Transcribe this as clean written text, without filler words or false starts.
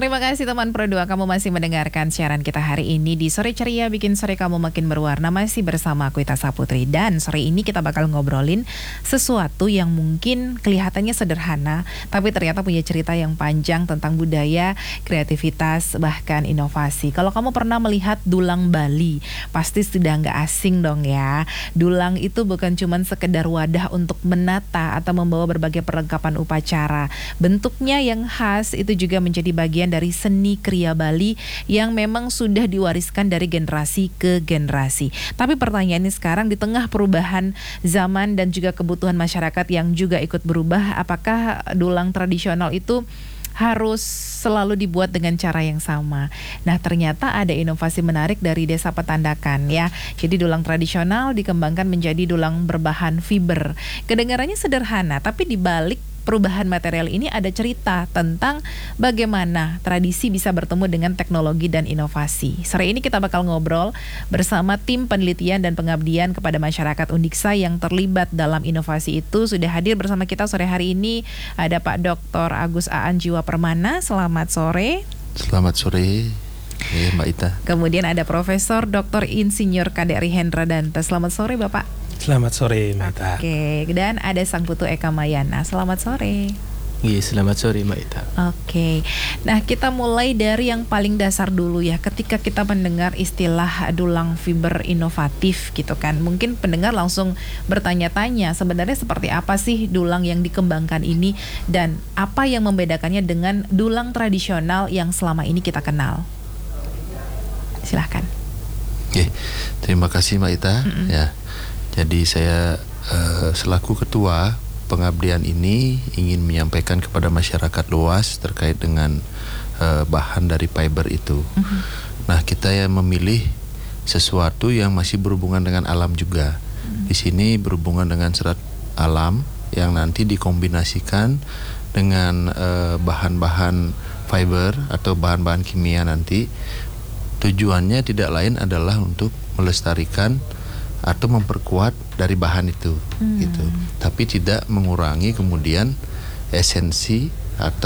Terima kasih teman Pro 2, kamu masih mendengarkan siaran kita hari ini di Sore Ceria, bikin sore kamu makin berwarna. Masih bersama aku Ita Saputri, dan sore ini kita bakal ngobrolin sesuatu yang mungkin kelihatannya sederhana, tapi ternyata punya cerita yang panjang tentang budaya, kreativitas, bahkan inovasi. Kalau kamu pernah melihat dulang Bali, pasti sudah nggak asing dong ya. Dulang itu bukan cuma sekedar wadah untuk menata atau membawa berbagai perlengkapan upacara. Bentuknya yang khas itu juga menjadi bagian dari seni kriya Bali yang memang sudah diwariskan dari generasi ke generasi. Tapi pertanyaannya sekarang, di tengah perubahan zaman dan juga kebutuhan masyarakat yang juga ikut berubah, apakah dulang tradisional itu harus selalu dibuat dengan cara yang sama? Nah, ternyata ada inovasi menarik dari Desa Petandakan ya. Jadi dulang tradisional dikembangkan menjadi dulang berbahan fiber. Kedengarannya sederhana, tapi di balik perubahan material ini ada cerita tentang bagaimana tradisi bisa bertemu dengan teknologi dan inovasi. Sore ini kita bakal ngobrol bersama tim penelitian dan pengabdian kepada masyarakat Undiksa yang terlibat dalam inovasi itu. Sudah hadir bersama kita sore hari ini ada Pak Dr. Agus Aan Jiwa Permana. Selamat sore. Selamat sore, Mbak Ita. Kemudian ada Profesor Dr. Insinyur Kadek Rihendra Danta. Selamat sore Bapak. Selamat sore, Mbak Ita. Oke, dan ada Sang Putu Eka Mayana. Selamat sore. Iya, selamat sore, Mbak Ita. Oke, nah kita mulai dari yang paling dasar dulu ya. Ketika kita mendengar istilah dulang fiber inovatif gitu kan, mungkin pendengar langsung bertanya-tanya sebenarnya seperti apa sih dulang yang dikembangkan ini, dan apa yang membedakannya dengan dulang tradisional yang selama ini kita kenal. Silahkan. Oke, terima kasih Mbak Ita. Ya, jadi saya selaku ketua pengabdian ini ingin menyampaikan kepada masyarakat luas terkait dengan bahan dari fiber itu. Nah, kita yang memilih sesuatu yang masih berhubungan dengan alam juga. Di sini berhubungan dengan serat alam yang nanti dikombinasikan dengan bahan-bahan fiber atau bahan-bahan kimia nanti. Tujuannya tidak lain adalah untuk melestarikan atau memperkuat dari bahan itu gitu. Tapi tidak mengurangi kemudian esensi atau